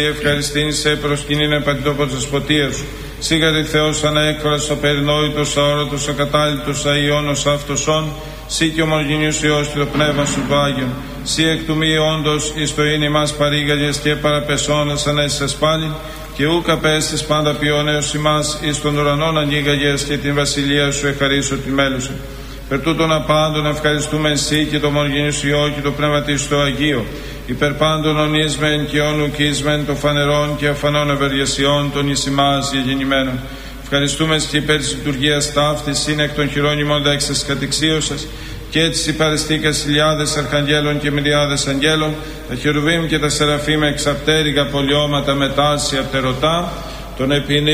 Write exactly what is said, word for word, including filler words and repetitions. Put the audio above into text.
Ευχαριστήν σε προσκυνήν επαντητόπως δεσποτείας σου. Σίγαρη Θεός ανέκφρας ο περινόητος, αόρατος, ακατάλητος, αϊόνος αυτοσόν, σύ και ομογενής Υιός και το Πνεύμα σου το Άγιον. Σύ εκ του μη όντως εις το είναι ημάς παρήγαγες και παραπεσώνας ανέσσας πάλι, και ούκ απέστης πάντα ποιόν έως ημάς εις των ουρανών ανοίγαγες και την βασιλεία σου εχαρίσω τη μέλουσε. Περ τούτων απάντων ευχαριστούμε εσύ και το ομογενής Υιό και το Πνεύμα της το Αγίο, υπερ πάντων ονίσμεν και ονουκίσμεν το φανερών και αφανών ευεργεσιών των εις ημάς γεγεννημένων. Ευχαριστούμε και υπέρ της λειτουργίας ταύτης είναι εκ των χειρών ημών δέξας κατεξίωσας, και έτσι υπαριστήκας χιλιάδες αρχαγγέλων και μυριάδες αγγέλων, τα χερουβίμ και τα σεραφείμ εξαπτέρυγα πολιώματα μετάσια πτερωτά, τον επινή